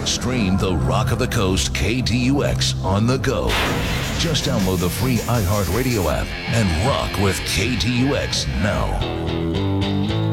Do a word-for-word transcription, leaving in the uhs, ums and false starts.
Stream the Rock of the Coast K D U X on the go. Just download the free iHeartRadio app and rock with K D U X now.